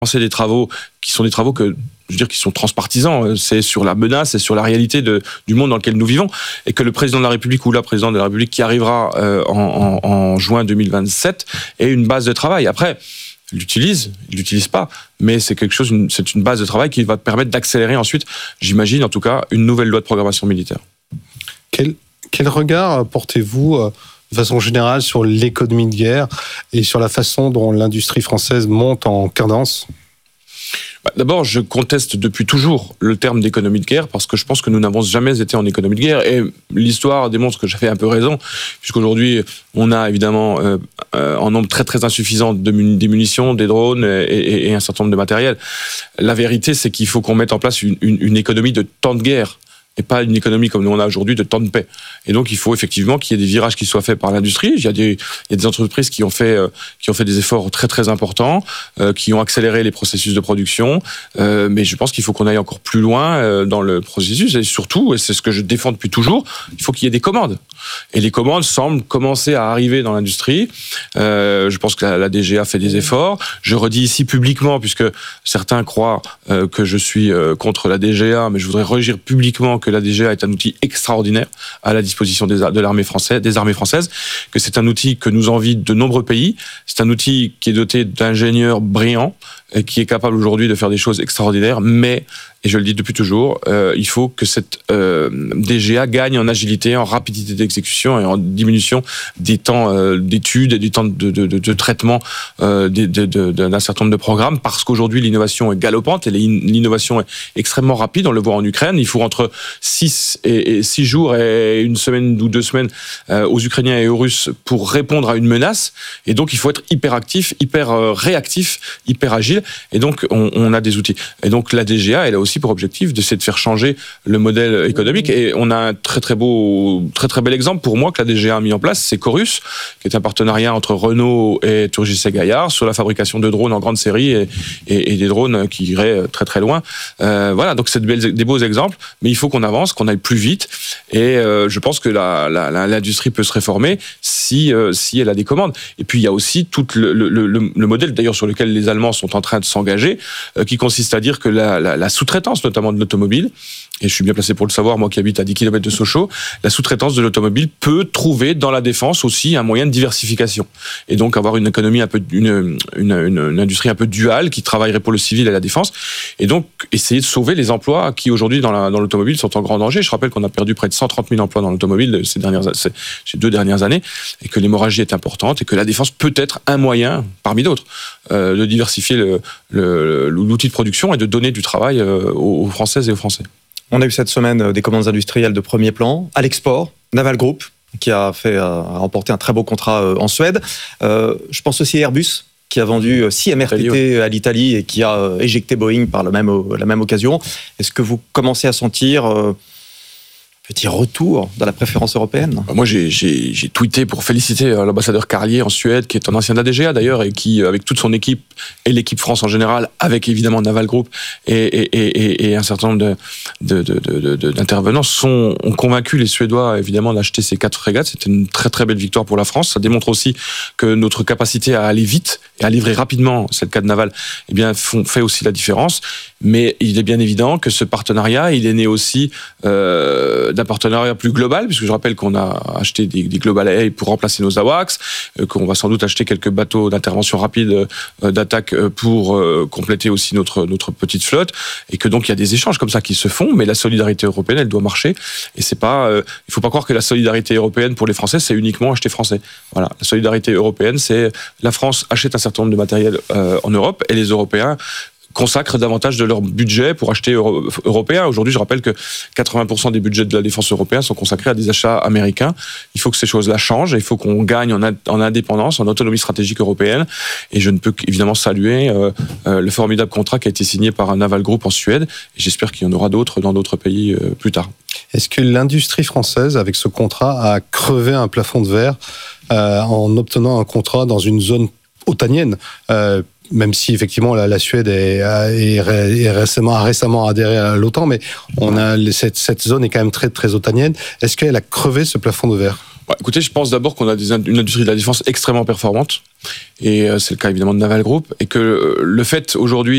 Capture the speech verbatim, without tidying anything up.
C'est des travaux qui sont des travaux que je veux dire qui sont transpartisans. C'est sur la menace et sur la réalité de, du monde dans lequel nous vivons, et que le président de la République ou la présidente de la République qui arrivera euh, en, en, en juin deux mille vingt-sept ait une base de travail. Après, il l'utilise, il l'utilise pas, mais c'est quelque chose, une, c'est une base de travail qui va permettre d'accélérer ensuite, j'imagine en tout cas, une nouvelle loi de programmation militaire. Quel, quel regard portez-vous euh, de façon générale sur l'économie de guerre et sur la façon dont l'industrie française monte en cadence ? Bah, d'abord, je conteste depuis toujours le terme d'économie de guerre parce que je pense que nous n'avons jamais été en économie de guerre, et l'histoire démontre que j'avais un peu raison, puisqu'aujourd'hui on a évidemment euh, euh, en nombre très très insuffisant de mun- des munitions, des drones et, et, et un certain nombre de matériel. La vérité, c'est qu'il faut qu'on mette en place une, une, une économie de temps de guerre, et pas une économie comme nous on a aujourd'hui de temps de paix. Et donc il faut effectivement qu'il y ait des virages qui soient faits par l'industrie. Il y a des, il y a des entreprises qui ont fait, euh, qui ont fait des efforts très très importants, euh, qui ont accéléré les processus de production. Euh, mais je pense qu'il faut qu'on aille encore plus loin euh, dans le processus, et surtout, et c'est ce que je défends depuis toujours, il faut qu'il y ait des commandes. Et les commandes semblent commencer à arriver dans l'industrie. Euh, je pense que la, la D G A fait des efforts. Je redis ici publiquement, puisque certains croient euh, que je suis euh, contre la D G A, mais je voudrais redire publiquement que la D G A est un outil extraordinaire à la disposition des, de l'armée française, des armées françaises, que c'est un outil que nous envient de nombreux pays. C'est un outil qui est doté d'ingénieurs brillants et qui est capable aujourd'hui de faire des choses extraordinaires, mais, et je le dis depuis toujours, euh, il faut que cette euh, D G A gagne en agilité, en rapidité d'exécution et en diminution des temps euh, d'études et des temps de, de, de, de traitement euh, de, de, de, d'un certain nombre de programmes, parce qu'aujourd'hui l'innovation est galopante et l'innovation est extrêmement rapide. On le voit en Ukraine, il faut entre six et, et six jours et une semaine ou deux semaines euh, aux Ukrainiens et aux Russes pour répondre à une menace, et donc il faut être hyper actif, hyper euh, réactif, hyper agile. Et donc, on, on a des outils. Et donc, la D G A, elle a aussi pour objectif d'essayer de faire changer le modèle économique. Et on a un très, très beau, très, très bel exemple pour moi que la D G A a mis en place, c'est Chorus, qui est un partenariat entre Renault et Turgis Gaillard sur la fabrication de drones en grande série et, et, et des drones qui iraient très, très loin. Euh, voilà, donc c'est de des beaux exemples, mais il faut qu'on avance, qu'on aille plus vite. Et euh, je pense que la, la, la, l'industrie peut se réformer si, euh, si elle a des commandes. Et puis, il y a aussi tout le, le, le, le modèle, d'ailleurs, sur lequel les Allemands sont en train de s'engager, euh, qui consiste à dire que la, la, la sous-traitance, notamment de l'automobile, et je suis bien placé pour le savoir, moi qui habite à dix kilomètres de Sochaux, la sous-traitance de l'automobile peut trouver dans la défense aussi un moyen de diversification. Et donc avoir une économie un peu, une, une, une, une industrie un peu duale qui travaillerait pour le civil et la défense. Et donc essayer de sauver les emplois qui aujourd'hui dans, la, dans l'automobile sont en grand danger. Je rappelle qu'on a perdu près de cent trente mille emplois dans l'automobile ces dernières, ces, ces deux dernières années, et que l'hémorragie est importante et que la défense peut être un moyen, parmi d'autres, euh, de diversifier le, le, l'outil de production et de donner du travail euh, aux Françaises et aux Français. On a eu cette semaine des commandes industrielles de premier plan à l'export, Naval Group, qui a, fait, a remporté un très beau contrat en Suède. Euh, je pense aussi à Airbus, qui a vendu six M R T T à l'Italie et qui a éjecté Boeing par la même, la même occasion. Est-ce que vous commencez à sentir euh, petit retour dans la préférence européenne? Moi, j'ai, j'ai, j'ai tweeté pour féliciter l'ambassadeur Carlier en Suède, qui est un ancien A D G A d'ailleurs, et qui, avec toute son équipe, et l'équipe France en général, avec évidemment Naval Group et, et, et, et un certain nombre de, de, de, de, de, d'intervenants, sont, ont convaincu les Suédois évidemment d'acheter ces quatre frégates. C'était une très très belle victoire pour la France. Ça démontre aussi que notre capacité à aller vite et à livrer rapidement cette cadre navale, eh bien, font, fait aussi la différence. Mais il est bien évident que ce partenariat, il est né aussi euh, d'un partenariat plus global, puisque je rappelle qu'on a acheté des, des Global A pour remplacer nos AWACS, euh, qu'on va sans doute acheter quelques bateaux d'intervention rapide, euh, d'attaque euh, pour euh, compléter aussi notre notre petite flotte, et que donc il y a des échanges comme ça qui se font. Mais la solidarité européenne, elle doit marcher, et c'est pas, euh, il faut pas croire que la solidarité européenne pour les Français, c'est uniquement acheter français. Voilà, la solidarité européenne, c'est la France achète un certain nombre de matériel euh, en Europe, et les Européens consacrent davantage de leur budget pour acheter euro- européen. Aujourd'hui, je rappelle que quatre-vingts pour cent des budgets de la défense européenne sont consacrés à des achats américains. Il faut que ces choses-là changent, et il faut qu'on gagne en, a- en indépendance, en autonomie stratégique européenne. Et je ne peux évidemment saluer euh, euh, le formidable contrat qui a été signé par un Naval Group en Suède. Et j'espère qu'il y en aura d'autres dans d'autres pays euh, plus tard. Est-ce que l'industrie française, avec ce contrat, a crevé un plafond de verre euh, en obtenant un contrat dans une zone otanienne, euh, même si effectivement la, la Suède est, est, est récemment, a récemment adhéré à l'OTAN, mais on a, cette, cette zone est quand même très, très otanienne. Est-ce qu'elle a crevé ce plafond de verre ? Ouais, écoutez, je pense d'abord qu'on a des, une industrie de la défense extrêmement performante, et c'est le cas évidemment de Naval Group, et que le fait aujourd'hui